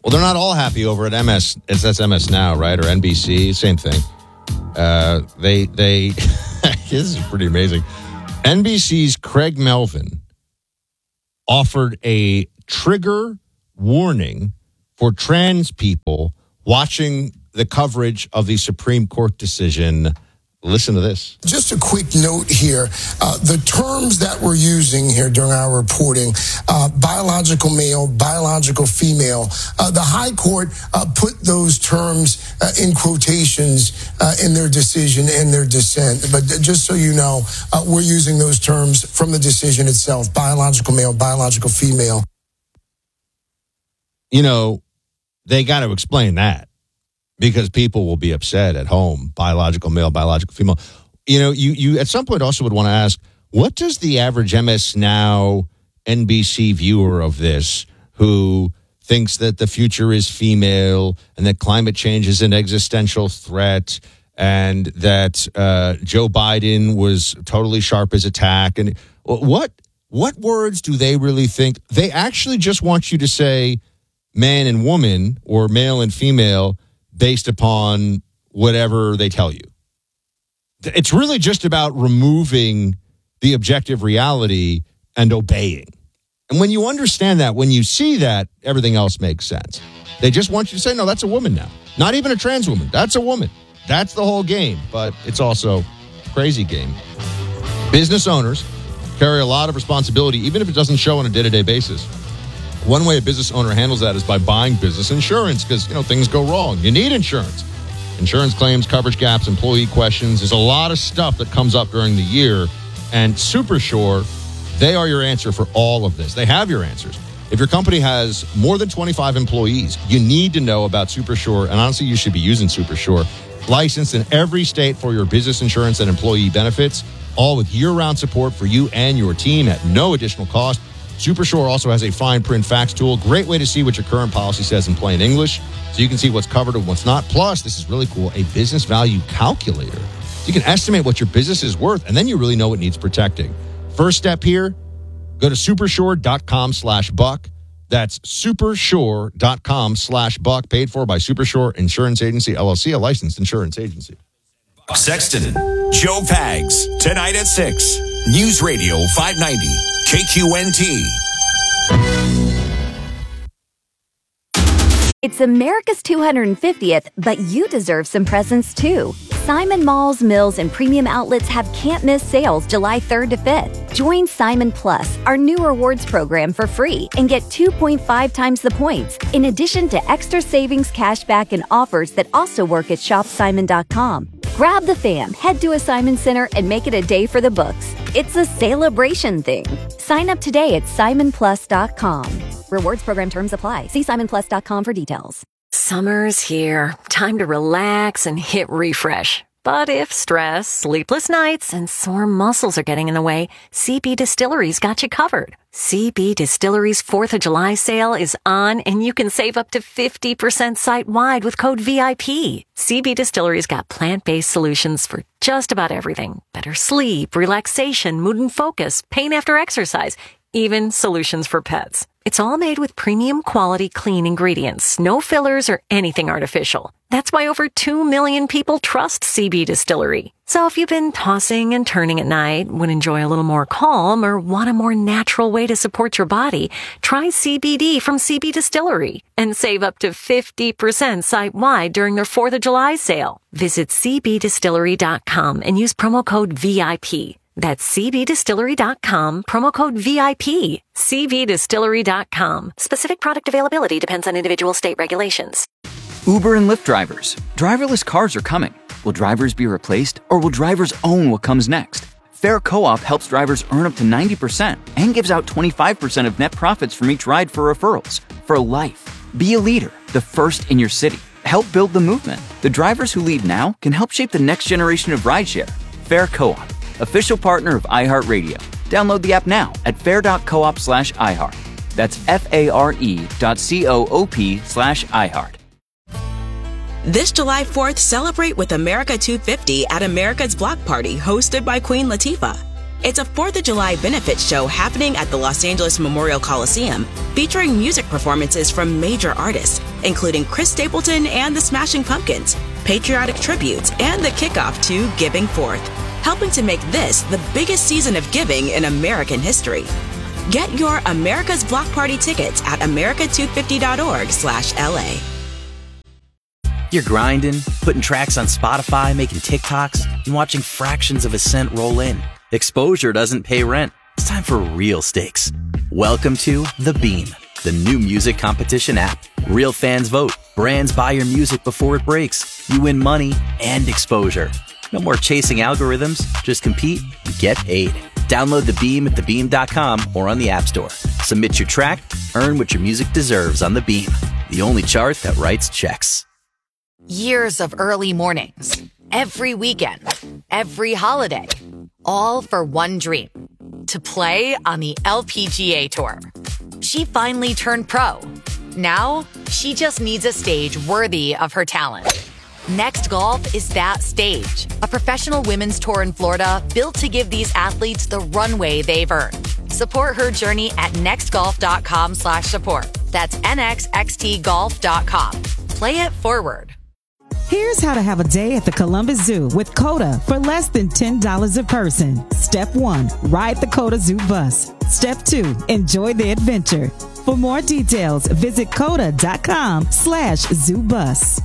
Well, they're not all happy over at MS. That's MS Now, right? Or NBC, same thing. They this is pretty amazing. NBC's Craig Melvin offered a trigger warning for trans people watching the coverage of the Supreme Court decision. Listen to this. Just a quick note here. The terms that we're using here during our reporting, biological male, biological female, the High Court put those terms in quotations in their decision and their dissent. But just so you know, we're using those terms from the decision itself, biological male, biological female. You know, they got to explain that, because people will be upset at home. Biological male, biological female. You know, you at some point also would want to ask, what does the average MS Now NBC viewer of this, who thinks that the future is female and that climate change is an existential threat and that Joe Biden was totally sharp as a tack, and what words do they really think? They actually just want you to say man and woman or male and female based upon whatever they tell you. It's really just about removing the objective reality and obeying. And when you understand that, when you see that, everything else makes sense. They just want you to say, no, that's a woman now. Not even a trans woman. That's a woman. That's the whole game. But it's also a crazy game. Business owners carry a lot of responsibility, even if it doesn't show on a day-to-day basis. One way a business owner handles that is by buying business insurance, because, you know, things go wrong. You need insurance. Insurance claims, coverage gaps, employee questions. There's a lot of stuff that comes up during the year. And Supersure, they are your answer for all of this. They have your answers. If your company has more than 25 employees, you need to know about Supersure. And honestly, you should be using Supersure. Licensed in every state for your business insurance and employee benefits, all with year-round support for you and your team at no additional cost. Supersure also has a fine print facts tool. Great way to see what your current policy says in plain English, so you can see what's covered and what's not. Plus, this is really cool, a business value calculator. You can estimate what your business is worth, and then you really know what needs protecting. First step here, go to supersure.com/buck. That's supersure.com/buck, paid for by Supersure Insurance Agency, LLC, a licensed insurance agency. Sexton, Joe Pags, tonight at 6. News Radio 590, KQNT. It's America's 250th, but you deserve some presents too. Simon Malls, Mills, and Premium Outlets have can't-miss sales July 3rd to 5th. Join Simon Plus, our new rewards program, for free and get 2.5 times the points, in addition to extra savings, cashback, and offers that also work at shopsimon.com. Grab the fam, head to a Simon Center, and make it a day for the books. It's a celebration thing. Sign up today at simonplus.com. Rewards program terms apply. See simonplus.com for details. Summer's here. Time to relax and hit refresh. But if stress, sleepless nights, and sore muscles are getting in the way, CB Distillery's got you covered. CB Distillery's 4th of July sale is on, and you can save up to 50% site-wide with code VIP. CB Distillery's got plant-based solutions for just about everything. Better sleep, relaxation, mood and focus, pain after exercise, even solutions for pets. It's all made with premium quality clean ingredients, no fillers or anything artificial. That's why over 2 million people trust CB Distillery. So if you've been tossing and turning at night, would enjoy a little more calm, or want a more natural way to support your body, try CBD from CB Distillery and save up to 50% site-wide during their 4th of July sale. Visit cbdistillery.com and use promo code VIP. That's cbdistillery.com, promo code VIP. cbdistillery.com. Specific product availability depends on individual state regulations. Uber and Lyft drivers. Driverless cars are coming. Will drivers be replaced, or will drivers own what comes next? Fair Co-op helps drivers earn up to 90% and gives out 25% of net profits from each ride for referrals. For life. Be a leader, the first in your city. Help build the movement. The drivers who lead now can help shape the next generation of rideshare. Fair Co-op. Official partner of iHeartRadio. Download the app now at fair.coop/iHeart. That's FARE.coop/iHeart. This July 4th, celebrate with America 250 at America's Block Party, hosted by Queen Latifah. It's a 4th of July benefit show happening at the Los Angeles Memorial Coliseum, featuring music performances from major artists, including Chris Stapleton and the Smashing Pumpkins, patriotic tributes, and the kickoff to Giving Forth, helping to make this the biggest season of giving in American history. Get your America's Block Party tickets at america250.org/LA. You're grinding, putting tracks on Spotify, making TikToks, and watching fractions of a cent roll in. Exposure doesn't pay rent. It's time for real stakes. Welcome to The Beam, the new music competition app. Real fans vote. Brands buy your music before it breaks. You win money and exposure. No more chasing algorithms. Just compete and get paid. Download The Beam at thebeam.com or on the App Store. Submit your track, earn what your music deserves on The Beam, the only chart that writes checks. Years of early mornings, every weekend, every holiday, all for one dream, to play on the LPGA Tour. She finally turned pro. Now, she just needs a stage worthy of her talent. Next Golf is that stage, a professional women's tour in Florida built to give these athletes the runway they've earned. Support her journey at nextgolf.com/support. That's nxxtgolf.com. Play it forward. Here's how to have a day at the Columbus Zoo with COTA for less than $10 a person. Step 1, ride the COTA Zoo bus. Step 2, enjoy the adventure. For more details, visit COTA.com/zoobus.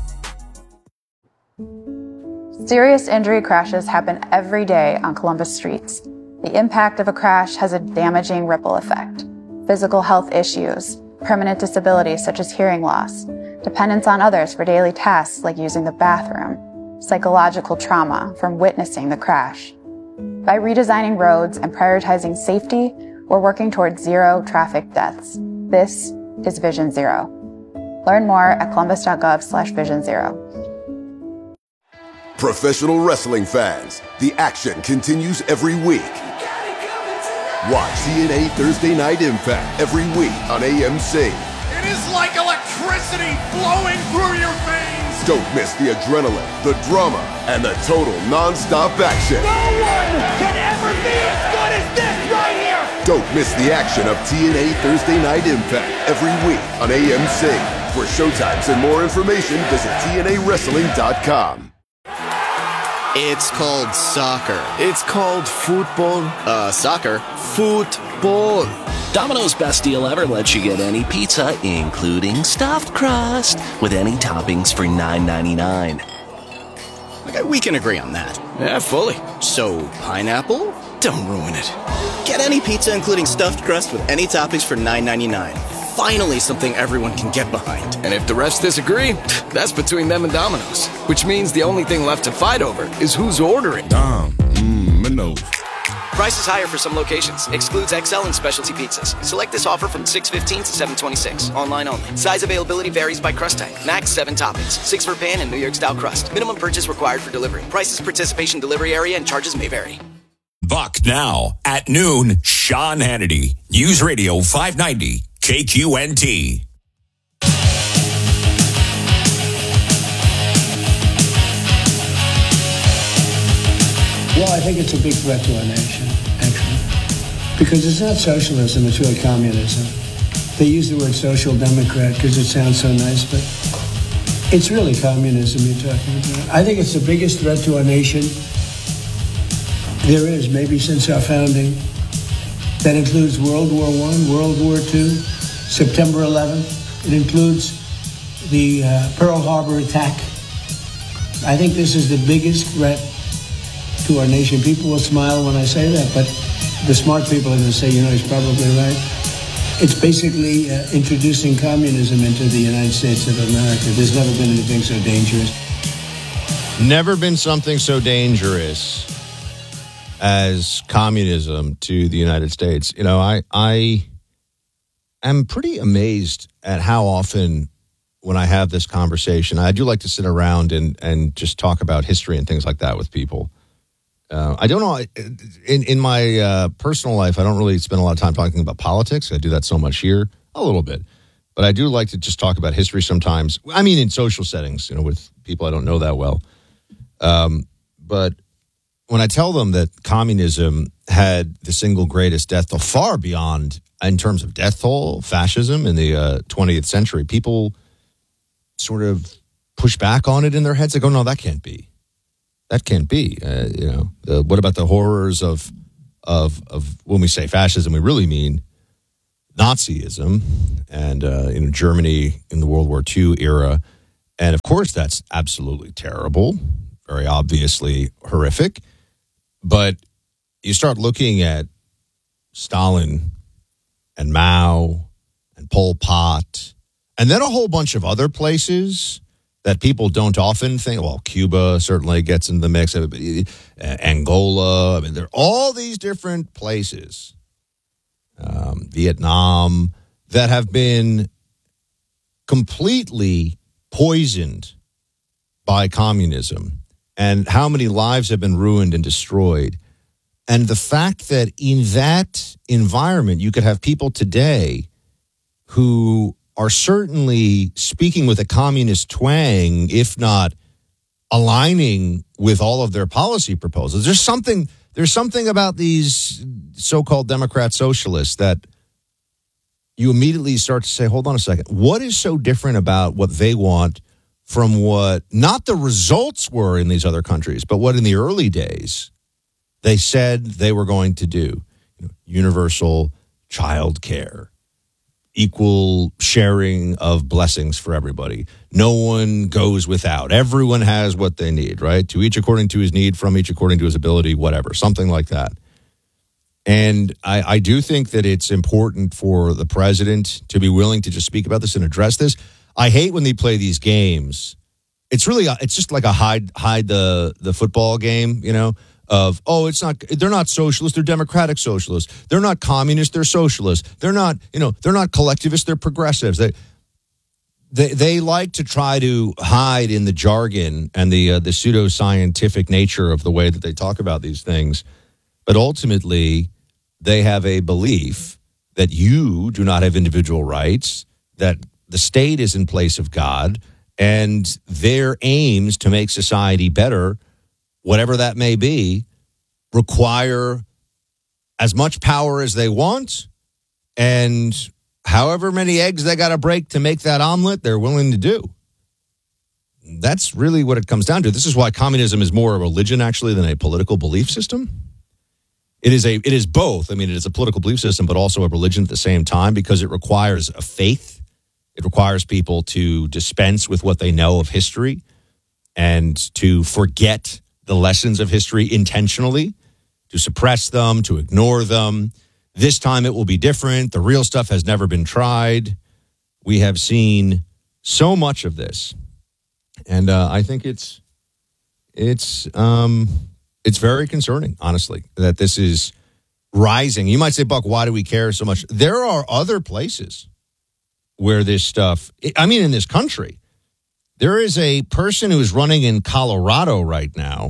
Serious injury crashes happen every day on Columbus streets. The impact of a crash has a damaging ripple effect. Physical health issues, permanent disabilities such as hearing loss, dependence on others for daily tasks like using the bathroom, psychological trauma from witnessing the crash. By redesigning roads and prioritizing safety, we're working towards zero traffic deaths. This is Vision Zero. Learn more at columbus.gov/Vision Zero. Professional wrestling fans, the action continues every week. Watch TNA Thursday Night Impact every week on AMC. It is like electricity flowing through your veins. Don't miss the adrenaline, the drama, and the total non-stop action. No one can ever be as good as this right here. Don't miss the action of TNA Thursday Night Impact every week on AMC. For showtimes and more information, visit TNAWrestling.com. It's called soccer. It's called football. Soccer. Football. Domino's Best Deal Ever lets you get any pizza, including stuffed crust, with any toppings for $9.99. Okay, we can agree on that. Yeah, fully. So, pineapple? Don't ruin it. Get any pizza, including stuffed crust, with any toppings for $9.99. Finally, something everyone can get behind. And if the refs disagree, that's between them and Domino's. Which means the only thing left to fight over is who's ordering. Minnow. Price is higher for some locations. Excludes XL and specialty pizzas. Select this offer from 6/15 to 7/26. Online only. Size availability varies by crust type. Max 7 toppings. 6 for pan and New York style crust. Minimum purchase required for delivery. Prices, participation, delivery area, and charges may vary. Buck now at noon. Sean Hannity. News Radio 590 KQNT. Well, I think it's a big threat to our nation, actually. Because it's not socialism, it's really communism. They use the word social democrat because it sounds so nice, but it's really communism you're talking about. I think it's the biggest threat to our nation there is, maybe since our founding. That includes World War I, World War II, September 11th. It includes the Pearl Harbor attack. I think this is the biggest threat to our nation. People will smile when I say that, but the smart people are going to say, he's probably right. It's basically introducing communism into the United States of America. There's never been anything so dangerous. Never been something so dangerous as communism to the United States. I am pretty amazed at how often when I have this conversation, I do like to sit around and just talk about history and things like that with people. I don't know. In my personal life, I don't really spend a lot of time talking about politics. I do that so much here, a little bit. But I do like to just talk about history sometimes. I mean, in social settings, with people I don't know that well. But when I tell them that communism had the single greatest death toll, far beyond, in terms of death toll, fascism in the 20th century. People sort of push back on it in their heads. They go, no, that can't be. That can't be. What about the horrors of when we say fascism, we really mean Nazism and Germany in the World War II era. And of course, that's absolutely terrible, very obviously horrific. But you start looking at Stalin and Mao and Pol Pot, and then a whole bunch of other places that people don't often think. Well, Cuba certainly gets in the mix. Angola. I mean, there are all these different places, Vietnam, that have been completely poisoned by communism, and how many lives have been ruined and destroyed. And the fact that in that environment, you could have people today who are certainly speaking with a communist twang, if not aligning with all of their policy proposals. There's something about these so-called Democrat socialists that you immediately start to say, hold on a second, what is so different about what they want from what, not the results were in these other countries, but what in the early days they said they were going to do? Universal child care, equal sharing of blessings for everybody. No one goes without. Everyone has what they need, right? To each according to his need, from each according to his ability, whatever, something like that. And I do think that it's important for the president to be willing to just speak about this and address this. I hate when they play these games. It's just like a hide the football game, of, they're not socialists, they're democratic socialists. They're not communists, they're socialists. They're not collectivists, they're progressives. They like to try to hide in the jargon and the pseudoscientific nature of the way that they talk about these things. But ultimately, they have a belief that you do not have individual rights, that the state is in place of God, and their aims to make society better, whatever that may be, require as much power as they want, and however many eggs they got to break to make that omelet, they're willing to do. That's really what it comes down to. This is why communism is more a religion, actually, than a political belief system. It is both. I mean, it is a political belief system, but also a religion at the same time, because it requires a faith. It requires people to dispense with what they know of history and to forget the lessons of history intentionally, to suppress them, to ignore them. This time it will be different. The real stuff has never been tried. We have seen so much of this. And I think it's very concerning, honestly, that this is rising. You might say, Buck, why do we care so much? There are other places where this stuff, in this country, there is a person who is running in Colorado right now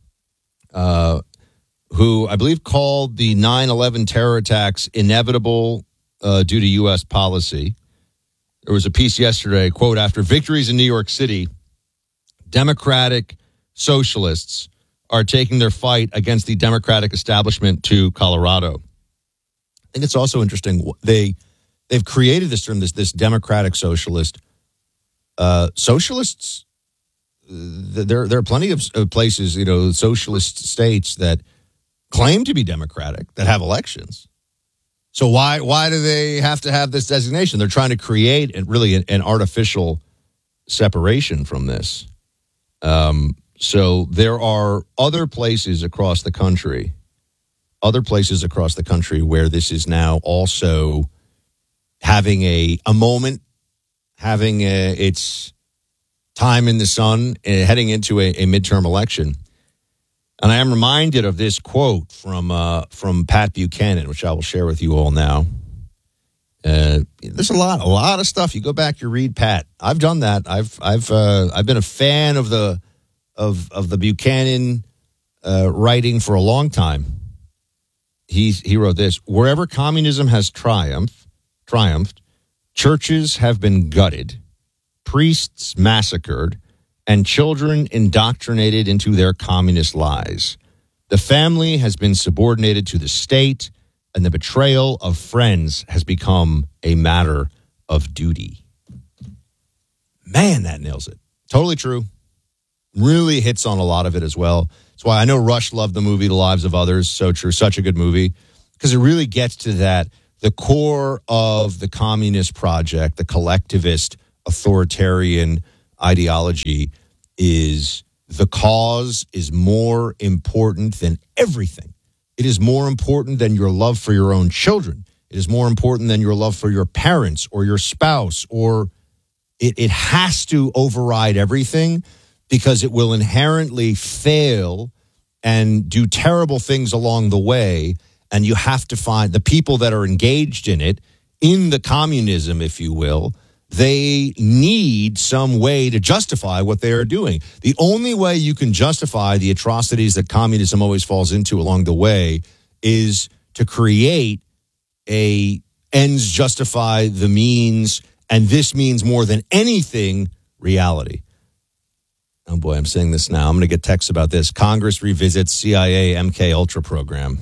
who I believe called the 9/11 terror attacks inevitable due to U.S. policy. There was a piece yesterday, quote, after victories in New York City, Democratic socialists are taking their fight against the Democratic establishment to Colorado. I think it's also interesting. They've created this term, this Democratic socialist. Socialists, there are plenty of places, socialist states that claim to be democratic, that have elections. So why do they have to have this designation? They're trying to create an artificial separation from this. So there are other places across the country where this is now also having a moment, having its time in the sun, heading into a midterm election. And I am reminded of this quote from Pat Buchanan, which I will share with you all now. There's a lot of stuff. You go back, you read Pat. I've done that. I've been a fan of the Buchanan writing for a long time. He wrote this: wherever communism has triumphed, churches have been gutted, priests massacred, and children indoctrinated into their communist lies. The family has been subordinated to the state, and the betrayal of friends has become a matter of duty. Man, that nails it. Totally true. Really hits on a lot of it as well. That's why I know Rush loved the movie The Lives of Others. So true. Such a good movie. Because it really gets to that. The core of the communist project, the collectivist authoritarian ideology, is the cause is more important than everything. It is more important than your love for your own children. It is more important than your love for your parents or your spouse, or it has to override everything, because it will inherently fail and do terrible things along the way. And you have to find the people that are engaged in it, in the communism, if you will, they need some way to justify what they are doing. The only way you can justify the atrocities that communism always falls into along the way is to create a ends justify the means, and this means more than anything, reality. Oh boy, I'm saying this now. I'm going to get texts about this. Congress revisits CIA MK Ultra program.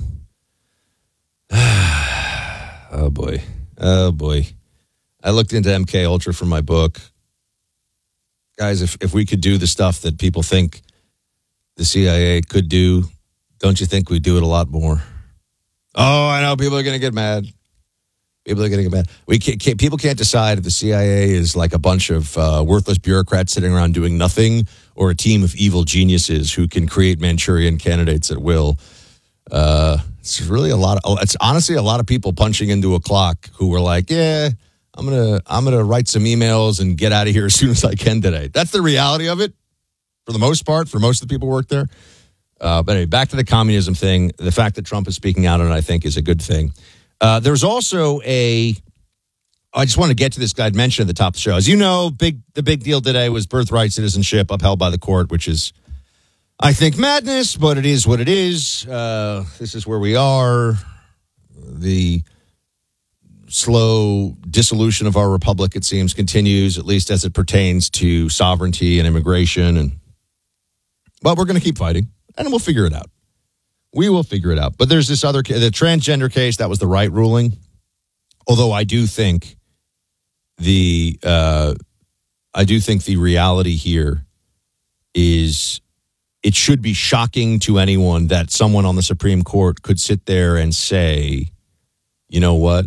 Oh boy. Oh boy. I looked into MK Ultra for my book. Guys, if we could do the stuff that people think the CIA could do, don't you think we'd do it a lot more? Oh, I know. People are going to get mad. People are going to get mad. People can't decide if the CIA is like a bunch of worthless bureaucrats sitting around doing nothing, or a team of evil geniuses who can create Manchurian candidates at will. It's really it's honestly a lot of people punching into a clock who were like, yeah, I'm gonna write some emails and get out of here as soon as I can today. That's the reality of it, for the most part, for most of the people who work there. But anyway, back to the communism thing. The fact that Trump is speaking out on it, I think, is a good thing. There's also I just want to get to this guy I'd mentioned at the top of the show. As you know, the big deal today was birthright citizenship upheld by the court, which is, I think, madness, but it is what it is. This is where we are. The slow dissolution of our republic, it seems, continues, at least as it pertains to sovereignty and immigration. But we're going to keep fighting, and we'll figure it out. We will figure it out. But there's this other, the transgender case, that was the right ruling. Although I do think the reality here is, it should be shocking to anyone that someone on the Supreme Court could sit there and say, you know what?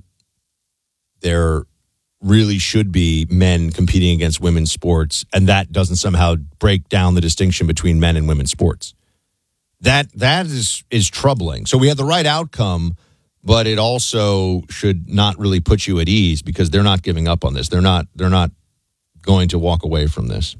There really should be men competing against women's sports, and that doesn't somehow break down the distinction between men and women's sports. That is troubling. So we had the right outcome, but it also should not really put you at ease, because they're not giving up on this. They're not going to walk away from this.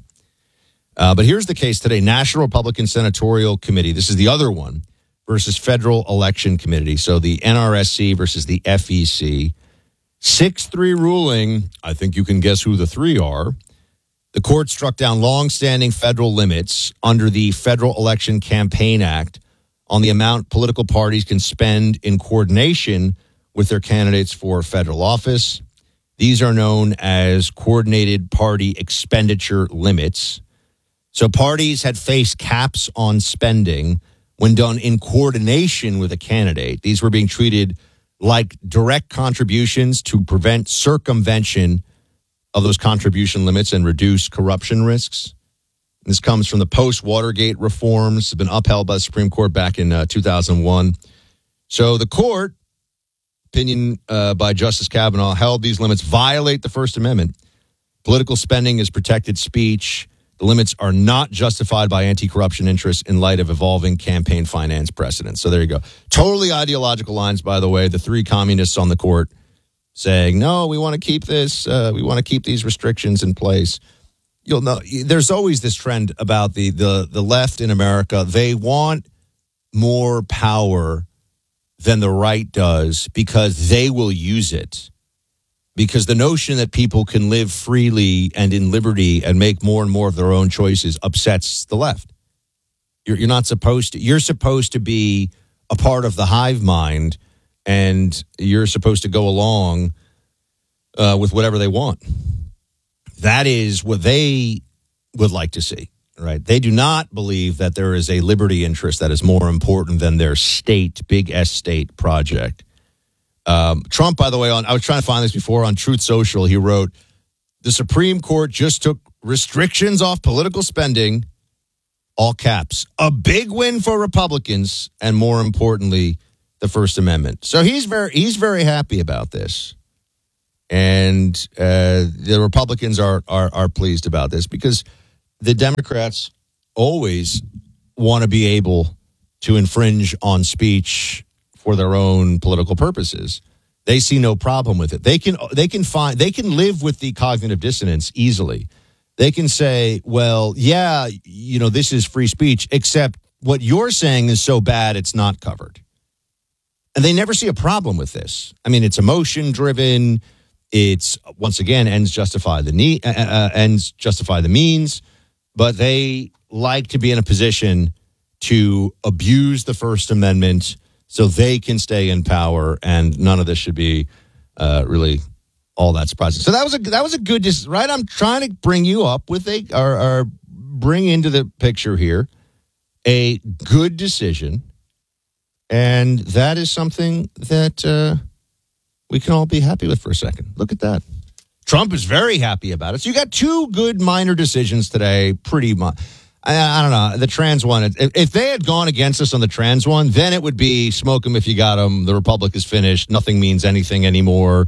But here's the case today. National Republican Senatorial Committee, this is the other one, versus Federal Election Committee. So the NRSC versus the FEC. 6-3 ruling. I think you can guess who the three are. The court struck down long-standing federal limits under the Federal Election Campaign Act on the amount political parties can spend in coordination with their candidates for federal office. These are known as coordinated party expenditure limits. So parties had faced caps on spending when done in coordination with a candidate. These were being treated like direct contributions to prevent circumvention of those contribution limits and reduce corruption risks. This comes from the post-Watergate reforms. It's been upheld by the Supreme Court back in 2001. So the court, opinion by Justice Kavanaugh, held these limits violate the First Amendment. Political spending is protected speech. The limits are not justified by anti-corruption interests in light of evolving campaign finance precedents. So there you go. Totally ideological lines, by the way. The three communists on the court saying, no, we want to keep this. We want to keep these restrictions in place. You'll know there's always this trend about the left in America. They want more power than the right does because they will use it. Because the notion that people can live freely and in liberty and make more and more of their own choices upsets the left. You're not supposed to. You're supposed to be a part of the hive mind, and you're supposed to go along with whatever they want. That is what they would like to see. Right. They do not believe that there is a liberty interest that is more important than their state, big S state project. Trump, by the way, I was trying to find this before on Truth Social. He wrote, the Supreme Court just took restrictions off political spending, all caps, a big win for Republicans, and more importantly, the First Amendment. So he's very happy about this. And the Republicans are pleased about this because the Democrats always want to be able to infringe on speech for their own political purposes. They see no problem with it. They can live with the cognitive dissonance easily. They can say, well, yeah, this is free speech, except what you're saying is so bad it's not covered. And they never see a problem with this. I mean, it's emotion driven. It's, once again, ends justify the means. But they like to be in a position to abuse the First Amendment so they can stay in power, and none of this should be really all that surprising. So that was a good, right? I'm trying to bring you up with or bring into the picture here a good decision, and that is something that we can all be happy with for a second. Look at that. Trump is very happy about it. So you got two good minor decisions today, pretty much. I don't know, the trans one. If they had gone against us on the trans one, then it would be smoke them if you got them. The Republic is finished. Nothing means anything anymore.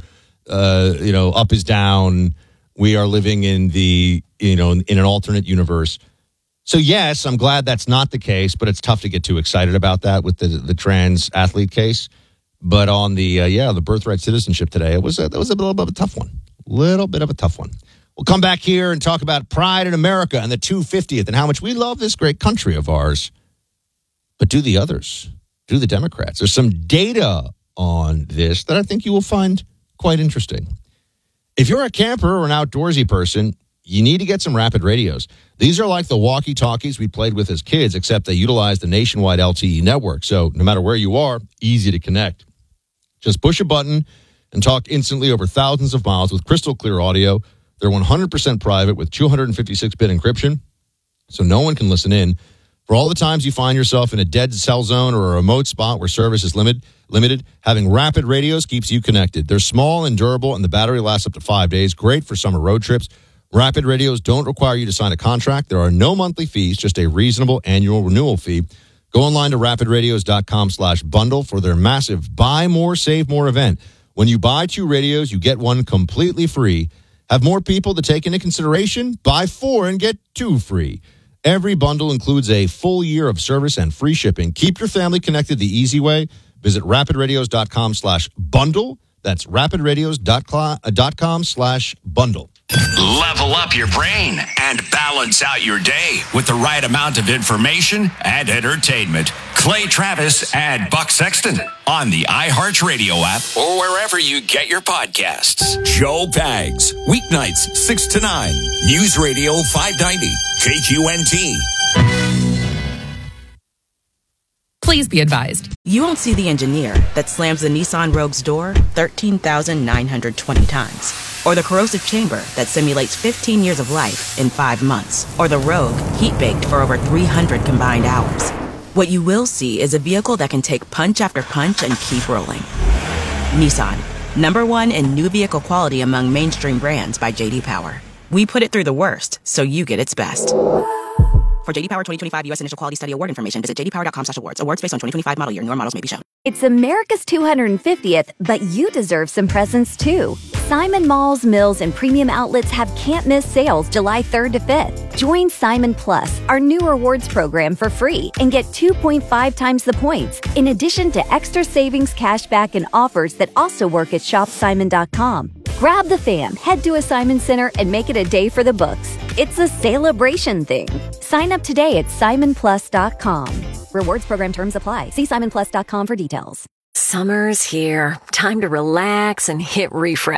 Up is down. We are living in in an alternate universe. So yes, I'm glad that's not the case, but it's tough to get too excited about that with the trans athlete case. But on the birthright citizenship today, that was a little bit of a tough one. Little bit of a tough one. We'll come back here and talk about pride in America and the 250th and how much we love this great country of ours. But do the others, do the Democrats. There's some data on this that I think you will find quite interesting. If you're a camper or an outdoorsy person, you need to get some Rapid radios. These are like the walkie-talkies we played with as kids, except they utilize the nationwide LTE network. So no matter where you are, easy to connect. Just push a button and talk instantly over thousands of miles with crystal clear audio. They're 100% private with 256-bit encryption, so no one can listen in. For all the times you find yourself in a dead cell zone or a remote spot where service is limited, having Rapid radios keeps you connected. They're small and durable, and the battery lasts up to 5 days. Great for summer road trips. Rapid radios don't require you to sign a contract. There are no monthly fees, just a reasonable annual renewal fee. Go online to rapidradios.com/bundle for their massive Buy More, Save More event. When you buy 2 radios, you get one completely free. Have more people to take into consideration? Buy 4 and get 2 free. Every bundle includes a full year of service and free shipping. Keep your family connected the easy way. Visit rapidradios.com/bundle. That's rapidradios.com/bundle. Level up your brain and balance out your day with the right amount of information and entertainment. Clay Travis and Buck Sexton on the iHeartRadio app or wherever you get your podcasts. Joe Pags, weeknights 6 to 9, News Radio 590, KQNT. Please be advised. You won't see the engineer that slams the Nissan Rogue's door 13,920 times. Or the corrosive chamber that simulates 15 years of life in 5 months. Or the Rogue heat-baked for over 300 combined hours. What you will see is a vehicle that can take punch after punch and keep rolling. Nissan, #1 in new vehicle quality among mainstream brands by J.D. Power. We put it through the worst, so you get its best. For J.D. Power 2025 U.S. Initial Quality Study Award information, visit jdpower.com/awards. Awards based on 2025 model year. Newer models may be shown. It's America's 250th, but you deserve some presents too. Simon Malls, Mills, and Premium Outlets have can't-miss sales July 3rd to 5th. Join Simon Plus, our new rewards program, for free and get 2.5 times the points, in addition to extra savings, cashback, and offers that also work at shopsimon.com. Grab the fam, head to a Simon Center, and make it a day for the books. It's a celebration thing. Sign up today at simonplus.com. Rewards program terms apply. See simonplus.com for details. Summer's here. Time to relax and hit refresh.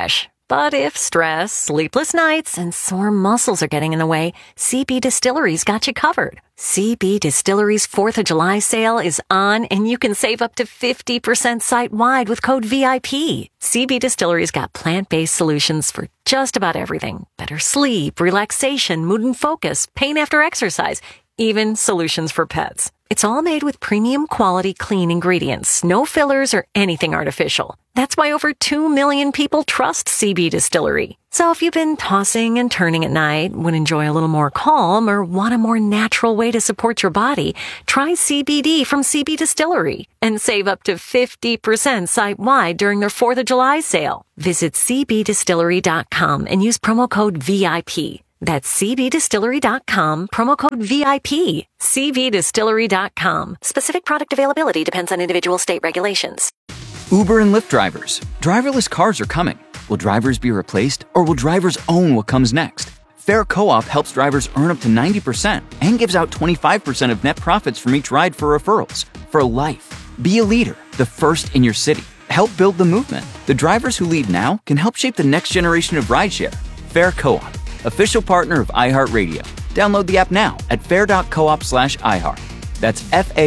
But if stress, sleepless nights, and sore muscles are getting in the way, CB Distillery's got you covered. CB Distillery's 4th of July sale is on, and you can save up to 50% site-wide with code VIP. CB Distillery's got plant-based solutions for just about everything. Better sleep, relaxation, mood and focus, pain after exercise, even solutions for pets. It's all made with premium quality clean ingredients, no fillers or anything artificial. That's why over 2 million people trust CB Distillery. So if you've been tossing and turning at night, would enjoy a little more calm, or want a more natural way to support your body, try CBD from CB Distillery and save up to 50% site-wide during their 4th of July sale. Visit cbdistillery.com and use promo code VIP. That's cbdistillery.com, promo code VIP. cbdistillery.com. Specific product availability depends on individual state regulations. Uber and Lyft drivers. Driverless cars are coming. Will drivers be replaced, or will drivers own what comes next? Fair Co-op helps drivers earn up to 90% and gives out 25% of net profits from each ride for referrals. For life. Be a leader, the first in your city. Help build the movement. The drivers who lead now can help shape the next generation of rideshare. Fair Co-op. Official partner of iHeartRadio. Download the app now at fair.coop/iHeart. That's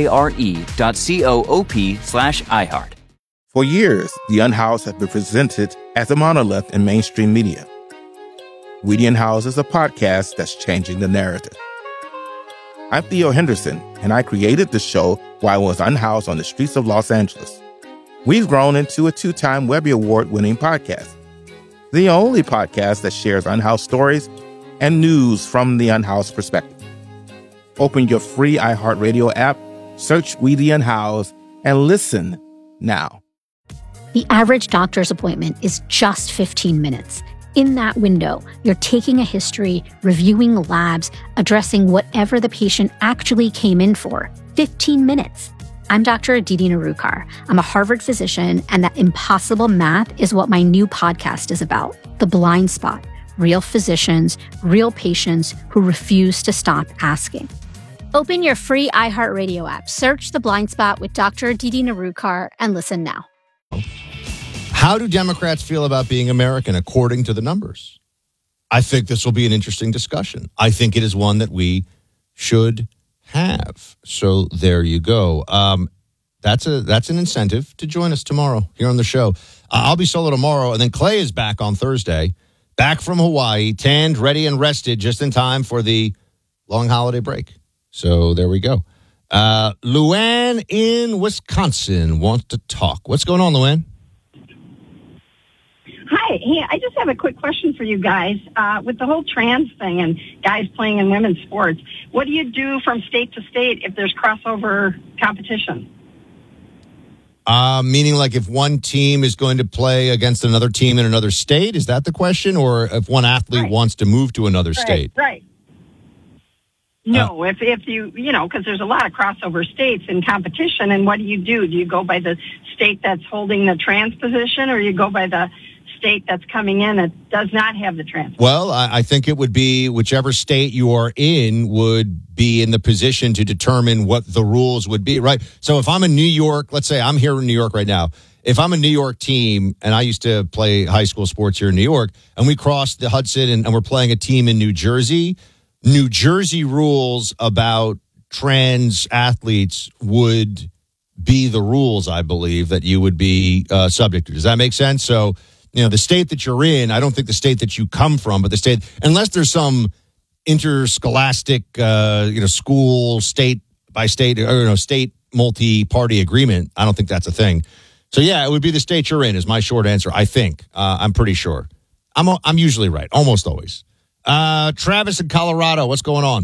FARE.coop/iHeart. For years, The Unhoused has been presented as a monolith in mainstream media. We The Unhoused is a podcast that's changing the narrative. I'm Theo Henderson, and I created the show while I was unhoused on the streets of Los Angeles. We've grown into a 2-time Webby Award-winning podcast. The only podcast that shares unhoused stories and news from the unhoused perspective. Open your free iHeartRadio app, search We The Unhoused, and listen now. The average doctor's appointment is just 15 minutes. In that window, you're taking a history, reviewing labs, addressing whatever the patient actually came in for. 15 minutes. I'm Dr. Aditi Narukar. I'm a Harvard physician, and that impossible math is what my new podcast is about. The Blind Spot. Real physicians, real patients who refuse to stop asking. Open your free iHeartRadio app, search The Blind Spot with Dr. Aditi Narukar, and listen now. How do Democrats feel about being American according to the numbers? I think this will be an interesting discussion. I think it is one that we should have. So there you go. That's an incentive to join us tomorrow here on the show. I'll be solo tomorrow, and then Clay is back on Thursday, back from Hawaii, tanned, ready, and rested just in time for the long holiday break. So there we go. Luann in Wisconsin wants to talk. What's going on, Luann? Hi. Hey, I just have a quick question for you guys. With the whole trans thing and guys playing in women's sports, what do you do from state to state if there's crossover competition? Meaning like if one team is going to play against another team in another state? Is that the question? Or if one athlete wants to move to another state? Right. No, if you because there's a lot of crossover states in competition, and what do? Do you go by the state that's holding the trans position, or you go by the state that's coming in that does not have the trans? Well, I think it would be whichever state you are in would be in the position to determine what the rules would be, right? So if I'm in New York, let's say I'm here in New York right now. If I'm a New York team, and I used to play high school sports here in New York, and we crossed the Hudson and we're playing a team in New Jersey rules about trans athletes would be the rules, I believe, that you would be subject to. Does that make sense? So, the state that you're in, I don't think the state that you come from, but the state, unless there's some interscholastic, school, state by state, or state multi-party agreement, I don't think that's a thing. So, yeah, it would be the state you're in is my short answer, I think. I'm pretty sure. I'm usually right, almost always. Travis in Colorado, what's going on?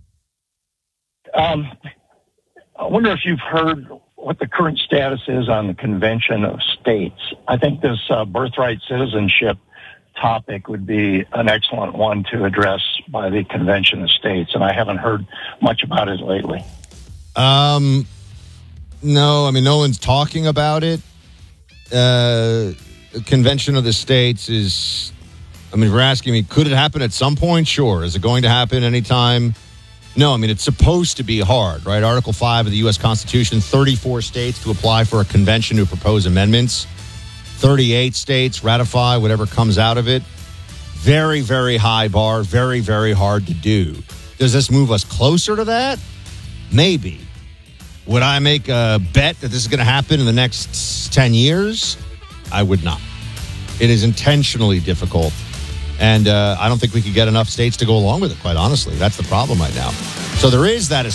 I wonder if you've heard what the current status is on the Convention of States. I think this birthright citizenship topic would be an excellent one to address by the Convention of States, and I haven't heard much about it lately. No, no one's talking about it. Convention of the States is, if you're asking me, could it happen at some point? Sure. Is it going to happen anytime? No, it's supposed to be hard, right? Article 5 of the U.S. Constitution, 34 states to apply for a convention to propose amendments. 38 states ratify whatever comes out of it. Very, very high bar, very, very hard to do. Does this move us closer to that? Maybe. Would I make a bet that this is going to happen in the next 10 years? I would not. It is intentionally difficult. And I don't think we could get enough states to go along with it, quite honestly. That's the problem right now. So there is that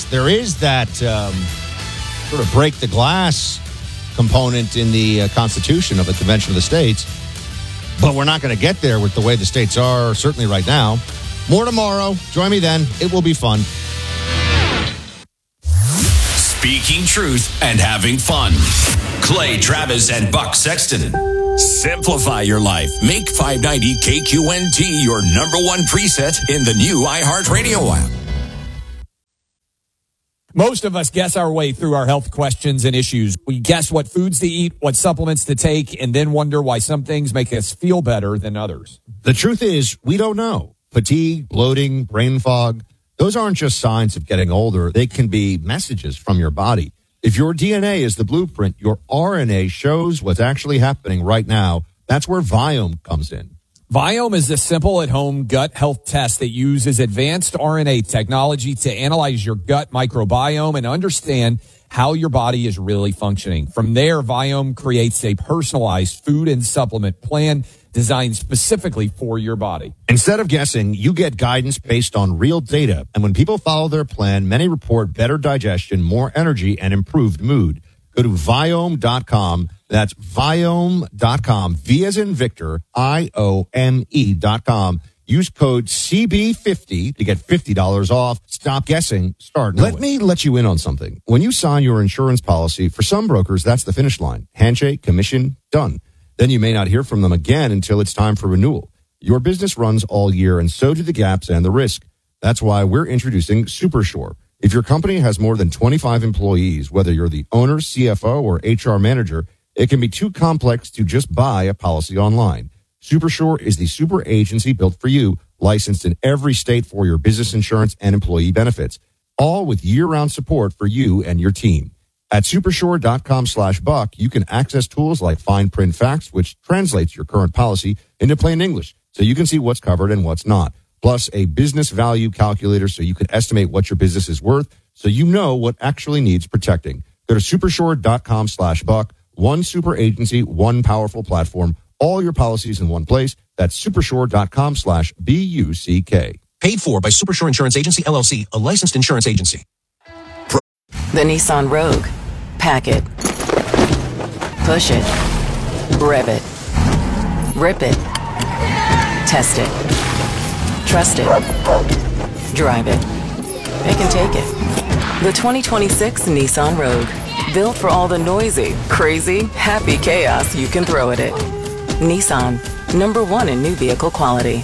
sort of break the glass component in the Constitution of the Convention of the States. But we're not going to get there with the way the states are, certainly right now. More tomorrow. Join me then. It will be fun. Speaking truth and having fun. Clay Travis and Buck Sexton. Simplify your life. Make 590 KQNT your number one preset in the new iHeartRadio app. Most of us guess our way through our health questions and issues. We guess what foods to eat, what supplements to take, and then wonder why some things make us feel better than others. The truth is, we don't know. Fatigue, bloating, brain fog, those aren't just signs of getting older. They can be messages from your body. If your DNA is the blueprint, your RNA shows what's actually happening right now. That's where Viome comes in. Viome is a simple at-home gut health test that uses advanced RNA technology to analyze your gut microbiome and understand how your body is really functioning. From there, Viome creates a personalized food and supplement plan designed specifically for your body. Instead of guessing, you get guidance based on real data. And when people follow their plan, many report better digestion, more energy, and improved mood. Go to Viome.com. That's Viome.com. V as in Victor, IOME.com. Use code CB50 to get $50 off. Stop guessing. Start knowing. Let me let you in on something. When you sign your insurance policy, for some brokers, that's the finish line. Handshake, commission, done. Then you may not hear from them again until it's time for renewal. Your business runs all year, and so do the gaps and the risk. That's why we're introducing SuperSure. If your company has more than 25 employees, whether you're the owner, CFO, or HR manager, it can be too complex to just buy a policy online. SuperSure is the super agency built for you, licensed in every state for your business insurance and employee benefits, all with year-round support for you and your team. At supersure.com/buck, you can access tools like Fine Print Facts, which translates your current policy into plain English, so you can see what's covered and what's not. Plus a business value calculator so you can estimate what your business is worth, so you know what actually needs protecting. Go to supersure.com/buck. One super agency, one powerful platform, all your policies in one place. That's supersure.com/BUCK. Paid for by Supersure Insurance Agency, LLC, a licensed insurance agency. The Nissan Rogue. Pack it. Push it. Rev it. Rip it. Test it. Trust it. Drive it. It can take it. The 2026 Nissan Rogue. Built for all the noisy, crazy, happy chaos you can throw at it. Nissan. #1 in new vehicle quality.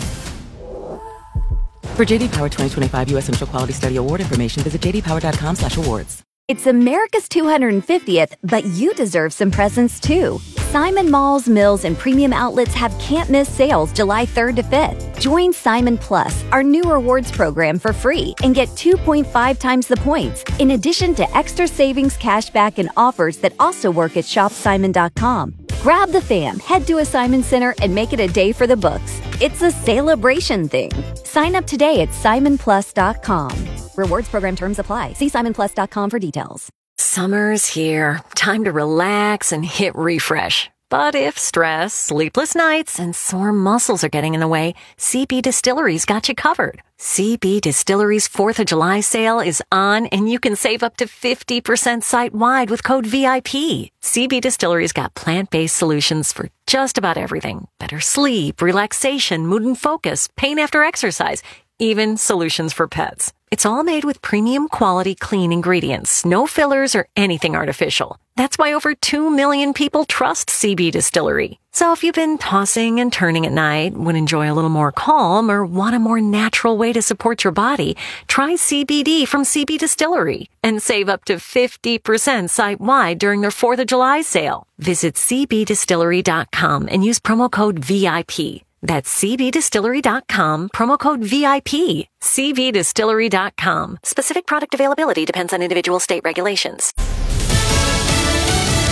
For JD Power 2025 U.S. Initial Quality Study Award information, visit jdpower.com/awards. It's America's 250th, but you deserve some presents too. Simon Malls, Mills, and Premium Outlets have can't-miss sales July 3rd to 5th. Join Simon Plus, our new rewards program, for free and get 2.5 times the points, in addition to extra savings, cashback, and offers that also work at shopsimon.com. Grab the fam, head to a Simon Center, and make it a day for the books. It's a celebration thing. Sign up today at simonplus.com. Rewards program terms apply. See simonplus.com for details. Summer's here. Time to relax and hit refresh. But if stress, sleepless nights, and sore muscles are getting in the way, CB Distillery's got you covered. CB Distillery's 4th of July sale is on, and you can save up to 50% site-wide with code VIP. CB Distillery's got plant-based solutions for just about everything. Better sleep, relaxation, mood and focus, pain after exercise, even solutions for pets. It's all made with premium quality clean ingredients, no fillers or anything artificial. That's why over 2 million people trust CB Distillery. So if you've been tossing and turning at night, would enjoy a little more calm, or want a more natural way to support your body, try CBD from CB Distillery and save up to 50% site-wide during their 4th of July sale. Visit cbdistillery.com and use promo code VIP. That's cbdistillery.com, promo code VIP. cbdistillery.com. Specific product availability depends on individual state regulations.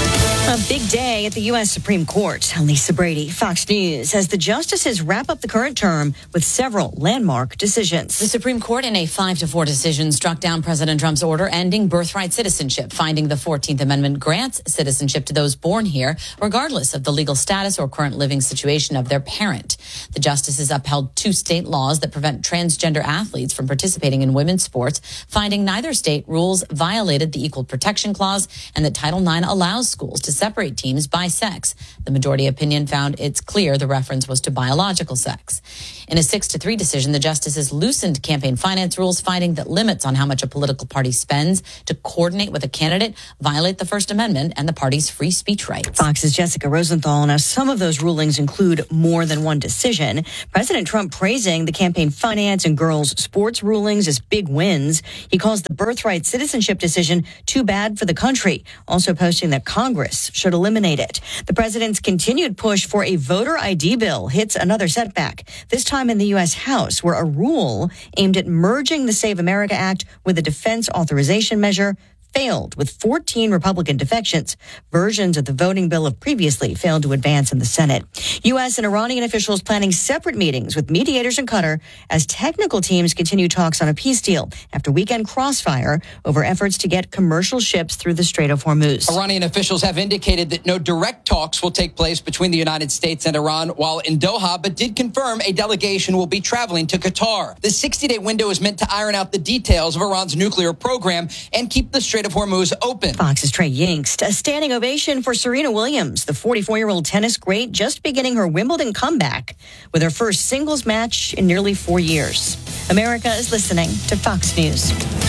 A big day at the U.S. Supreme Court. Lisa Brady, Fox News, as the justices wrap up the current term with several landmark decisions. The Supreme Court, in a 5-4 decision, struck down President Trump's order ending birthright citizenship, finding the 14th Amendment grants citizenship to those born here, regardless of the legal status or current living situation of their parent. The justices upheld 2 state laws that prevent transgender athletes from participating in women's sports, finding neither state rules violated the Equal Protection Clause and that Title IX allows schools to separate teams by sex. The majority opinion found it's clear the reference was to biological sex. In a 6-3 decision, the justices loosened campaign finance rules, finding that limits on how much a political party spends to coordinate with a candidate violate the First Amendment and the party's free speech rights. Fox's Jessica Rosenthal. Now, some of those rulings include more than one decision. President Trump praising the campaign finance and girls' sports rulings as big wins. He calls the birthright citizenship decision too bad for the country, also posting that Congress should eliminate it. The president's continued push for a voter ID bill hits another setback, this time in the U.S. House, where a rule aimed at merging the Save America Act with a defense authorization measure failed with 14 Republican defections. Versions of the voting bill have previously failed to advance in the Senate. U.S. and Iranian officials planning separate meetings with mediators in Qatar as technical teams continue talks on a peace deal after weekend crossfire over efforts to get commercial ships through the Strait of Hormuz. Iranian officials have indicated that no direct talks will take place between the United States and Iran while in Doha, but did confirm a delegation will be traveling to Qatar. The 60-day window is meant to iron out the details of Iran's nuclear program and keep the Strait of Hormuz open. Fox's Trey Yingst. A standing ovation for Serena Williams, the 44-year-old tennis great, just beginning her Wimbledon comeback with her first singles match in nearly 4 years. America is listening to Fox News.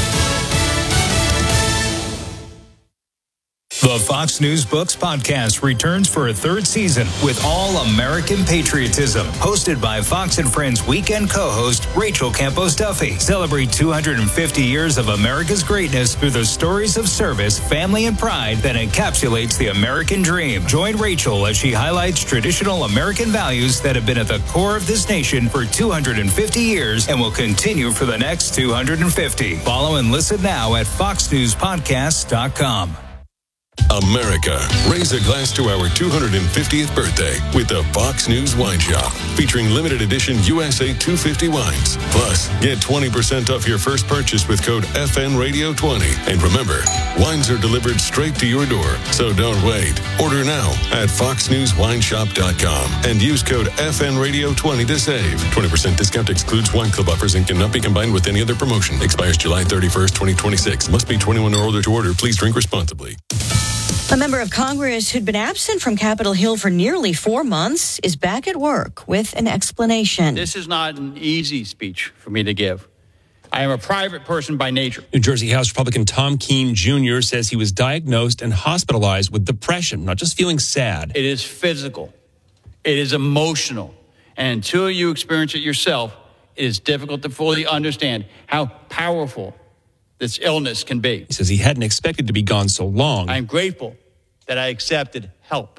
The Fox News Books podcast returns for a 3rd season with all American patriotism. Hosted by Fox and Friends weekend co-host Rachel Campos Duffy. Celebrate 250 years of America's greatness through the stories of service, family, and pride that encapsulates the American dream. Join Rachel as she highlights traditional American values that have been at the core of this nation for 250 years and will continue for the next 250. Follow and listen now at foxnewspodcast.com. America, raise a glass to our 250th birthday with the Fox News Wine Shop, featuring limited edition USA 250 wines. Plus, get 20% off your first purchase with code FNRadio20. And remember, wines are delivered straight to your door, so don't wait. Order now at foxnewswineshop.com and use code FNRadio20 to save. 20% discount excludes wine club offers and cannot be combined with any other promotion. Expires July 31st, 2026. Must be 21 or older to order. Please drink responsibly. A member of Congress who'd been absent from Capitol Hill for nearly 4 months is back at work with an explanation. This is not an easy speech for me to give. I am a private person by nature. New Jersey House Republican Tom Keene Jr. says he was diagnosed and hospitalized with depression, not just feeling sad. It is physical. It is emotional. And until you experience it yourself, it is difficult to fully understand how powerful this illness can be. He says he hadn't expected to be gone so long. I'm grateful that I accepted help.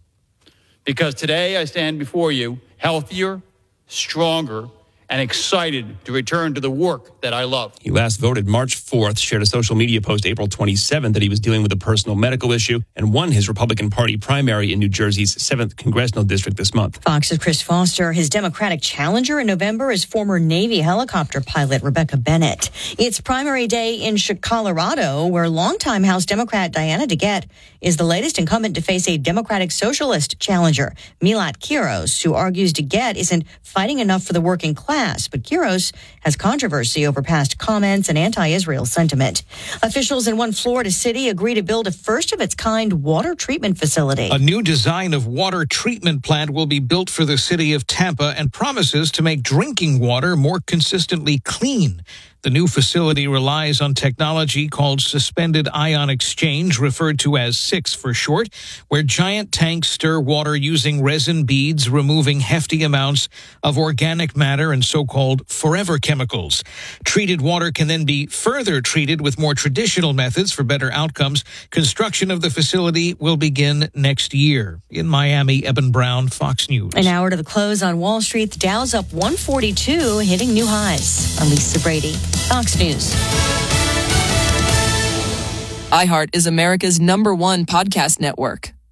Because today I stand before you healthier, stronger, and excited to return to the work that I love. He last voted March 4th, shared a social media post April 27th that he was dealing with a personal medical issue, and won his Republican Party primary in New Jersey's 7th congressional district this month. Fox's Chris Foster. His Democratic challenger in November is former Navy helicopter pilot Rebecca Bennett. It's primary day in Colorado, where longtime House Democrat Diana DeGette is the latest incumbent to face a Democratic Socialist challenger, Milat Quiros, who argues DeGette isn't fighting enough for the working class. But Quiros has controversy over past comments and anti-Israel sentiment. Officials in one Florida city agree to build a first-of-its-kind water treatment facility. A new design of water treatment plant will be built for the city of Tampa and promises to make drinking water more consistently clean. The new facility relies on technology called suspended ion exchange, referred to as SIX for short, where giant tanks stir water using resin beads, removing hefty amounts of organic matter and so-called forever chemicals. Treated water can then be further treated with more traditional methods for better outcomes. Construction of the facility will begin next year. In Miami, Eben Brown, Fox News. An hour to the close on Wall Street. The Dow's up 142, hitting new highs. I'm Lisa Brady, Fox News. iHeart is America's #1 podcast network.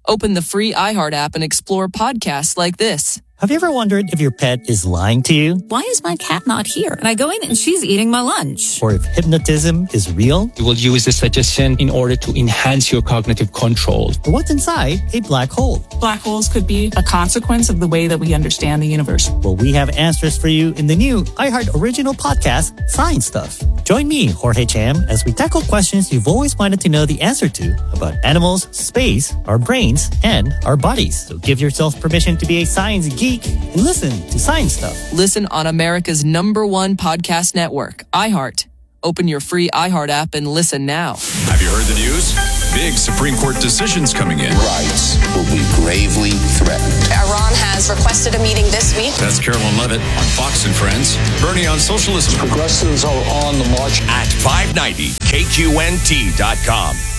Open the free iHeart app and explore podcasts like this. Have you ever wondered if your pet is lying to you? Why is my cat not here? And I go in and she's eating my lunch. Or if hypnotism is real? You will use the suggestion in order to enhance your cognitive control. Or what's inside a black hole? Black holes could be a consequence of the way that we understand the universe. Well, we have answers for you in the new iHeart original podcast, Science Stuff. Join me, Jorge Cham, as we tackle questions you've always wanted to know the answer to about animals, space, our brains, and our bodies. So give yourself permission to be a science geek and listen to Science Stuff. Listen on America's #1 podcast network, iHeart. Open your free iHeart app and listen now. Have you heard the news? Big Supreme Court decisions coming in. Rights will be gravely threatened. Iran has requested a meeting this week. That's Carolyn Levitt on Fox and Friends. Bernie on socialism. Progressives are on the march at 590KQNT.com.